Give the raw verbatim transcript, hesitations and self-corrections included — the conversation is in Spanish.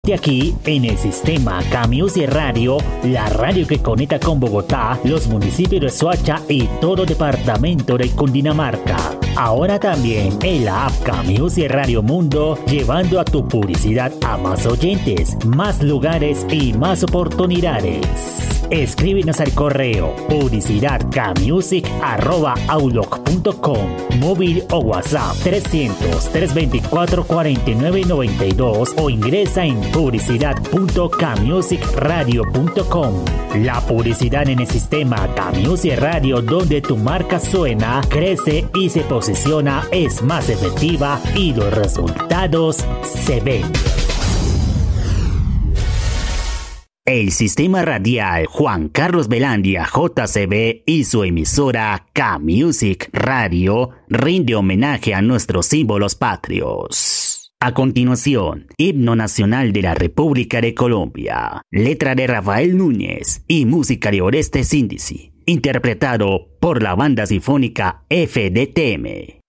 Ponte aquí en el sistema K-Music Radio, la radio que conecta con Bogotá, los municipios de Soacha y todo departamento de Cundinamarca. Ahora también en la app K-Music Radio Mundo, llevando a tu publicidad a más oyentes, más lugares y más oportunidades. Escríbenos al correo publicidadkmusic arroba outlook punto com, móvil o WhatsApp trescientos, trescientos veinticuatro, cuarenta y nueve noventa y dos o ingresa en publicidad punto k music radio punto com. La publicidad en el sistema K-Music Radio, donde tu marca suena, crece y se posiciona, es más efectiva y los resultados se ven. El sistema radial Juan Carlos Velandia J C B y su emisora K-Music Radio rinde homenaje a nuestros símbolos patrios. A continuación, Himno Nacional de la República de Colombia, letra de Rafael Núñez y música de Orestes Índice, interpretado por la Banda Sinfónica F D T M.